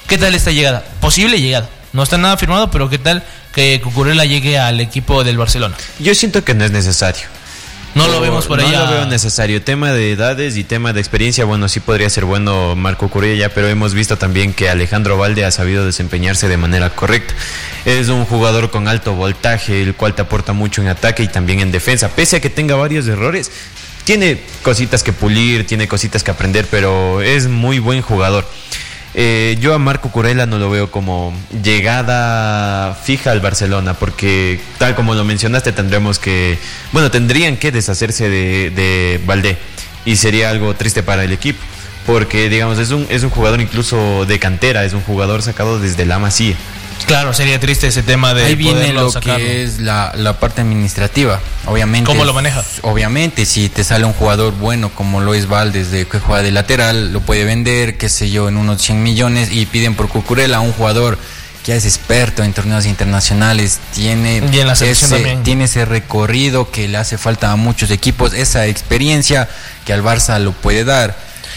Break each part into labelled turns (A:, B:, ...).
A: ¿Qué tal esta llegada? Posible llegada. No está nada firmado, pero ¿qué tal que Cucurella llegue al equipo del Barcelona?
B: Yo siento que no es necesario.
A: No lo vemos por allá.
B: No lo veo necesario. Tema de edades y tema de experiencia, bueno, sí podría ser bueno Marco Cucurella, pero hemos visto también que Alejandro Balde ha sabido desempeñarse de manera correcta. Es un jugador con alto voltaje, el cual te aporta mucho en ataque y también en defensa. Pese a que tenga varios errores, tiene cositas que pulir, tiene cositas que aprender, pero es muy buen jugador. Yo a Marco Cucurella no lo veo como llegada fija al Barcelona, porque tal como lo mencionaste, tendrían que deshacerse de Valdé, y sería algo triste para el equipo, porque digamos es un jugador incluso de cantera, es un jugador sacado desde la Masía.
A: Claro, sería triste ese tema de
C: ahí viene lo
A: sacarlo.
C: Que es la parte administrativa, obviamente.
A: ¿Cómo lo maneja?
C: Obviamente, si te sale un jugador bueno como lo es Valdés, que juega de lateral, lo puede vender, qué sé yo, en unos 100 millones, y piden por Cucurella, un jugador que es experto en torneos internacionales, tiene ese recorrido que le hace falta a muchos equipos, esa experiencia que al Barça lo puede dar,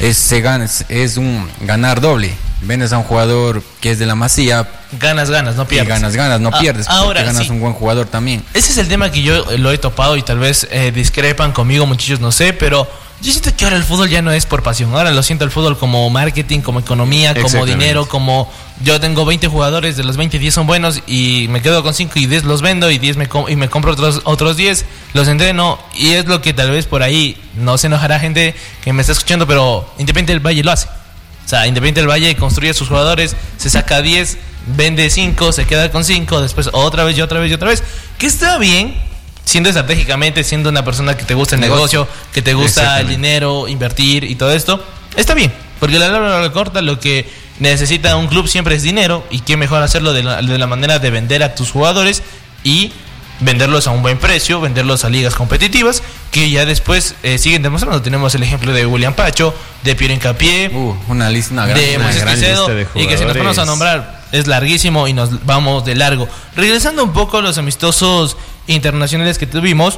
C: es un ganar doble. Vendes a un jugador que es de la Masía,
A: ganas, no pierdes.
C: No pierdes,
A: ahora
C: ganas
A: sí.
C: Un buen jugador también.
A: Ese es el tema que yo lo he topado y tal vez discrepan conmigo, muchachos, no sé, pero yo siento que ahora el fútbol ya no es por pasión. Ahora lo siento el fútbol como marketing, como economía, como dinero, como yo tengo 20 jugadores, de los 20 10 son buenos y me quedo con 5 y 10 los vendo y 10 me compro otros 10, los entreno, y es lo que tal vez por ahí no se enojará gente que me está escuchando, pero Independiente del Valle lo hace. O sea, Independiente del Valle construye a sus jugadores, se saca 10, vende 5, se queda con 5, después otra vez, que está bien, siendo estratégicamente, siendo una persona que te gusta el negocio, que te gusta el dinero, invertir y todo esto, está bien, porque la larga o la corta lo que necesita un club siempre es dinero, y qué mejor hacerlo de la manera de vender a tus jugadores y venderlos a un buen precio, venderlos a ligas competitivas, que ya después siguen demostrando. Tenemos el ejemplo de William Pacho, de Piero Hincapié,
C: una gran
A: Caicedo,
B: lista de
A: y que si nos ponemos a nombrar es larguísimo y nos vamos de largo. Regresando un poco a los amistosos internacionales que tuvimos,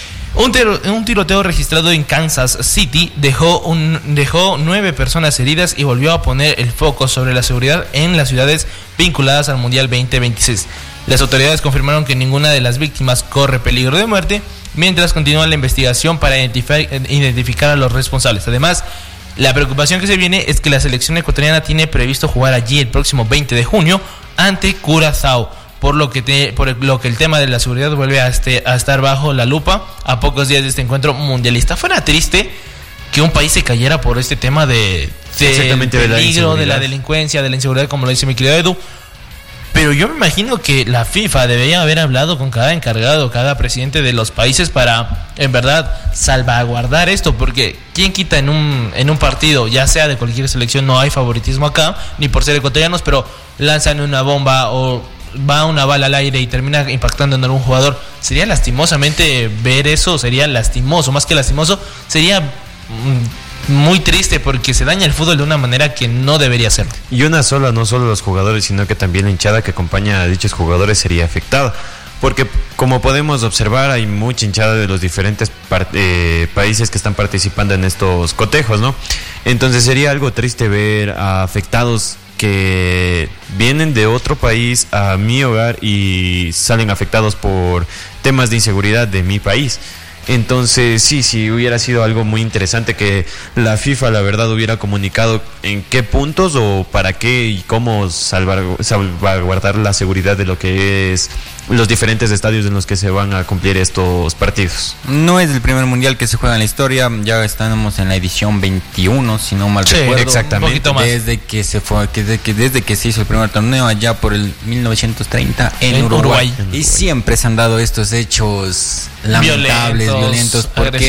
A: un tiroteo registrado en Kansas City dejó 9 personas heridas y volvió a poner el foco sobre la seguridad en las ciudades vinculadas al Mundial 2026. Las autoridades confirmaron que ninguna de las víctimas corre peligro de muerte, mientras continúa la investigación para identificar a los responsables. Además, la preocupación que se viene es que la selección ecuatoriana tiene previsto jugar allí el próximo 20 de junio ante Curazao, por lo que el tema de la seguridad vuelve a estar bajo la lupa a pocos días de este encuentro mundialista. Fuera triste que un país se cayera por este tema del peligro, de la delincuencia, de la inseguridad, como lo dice mi querido Edu. Pero yo me imagino que la FIFA debería haber hablado con cada encargado, cada presidente de los países para, en verdad, salvaguardar esto, porque ¿quién quita en un partido, ya sea de cualquier selección, no hay favoritismo acá, ni por ser ecuatorianos, pero lanzan una bomba o va una bala al aire y termina impactando en algún jugador? Sería lastimosamente ver eso, sería lastimoso, más que lastimoso, sería muy triste, porque se daña el fútbol de una manera que no debería ser.
B: Y no solo los jugadores, sino que también la hinchada que acompaña a dichos jugadores sería afectada, porque como podemos observar hay mucha hinchada de los diferentes países que están participando en estos cotejos, ¿no? Entonces sería algo triste ver a afectados que vienen de otro país a mi hogar y salen afectados por temas de inseguridad de mi país. Entonces sí hubiera sido algo muy interesante que la FIFA, la verdad, hubiera comunicado en qué puntos o para qué y cómo salvaguardar la seguridad de lo que es los diferentes estadios en los que se van a cumplir estos partidos.
C: No es el primer mundial que se juega en la historia, ya estamos en la edición 21, si no mal recuerdo.
B: Exactamente.
C: Desde que se hizo el primer torneo allá por el 1930 en Uruguay. Y siempre se han dado estos hechos lamentables, violentos,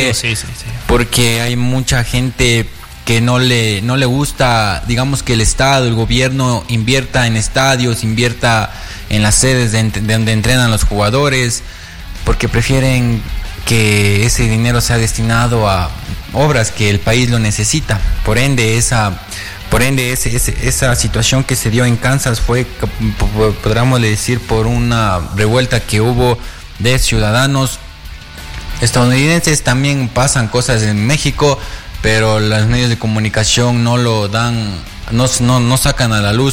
C: porque hay mucha gente que no le gusta, digamos, que el Estado, el gobierno invierta en estadios, invierta en las sedes de donde entrenan los jugadores, porque prefieren que ese dinero sea destinado a obras que el país lo necesita. Por ende esa situación que se dio en Kansas fue, podríamos decir, por una revuelta que hubo de ciudadanos estadounidenses. También pasan cosas en México, pero los medios de comunicación no lo dan, no sacan a la luz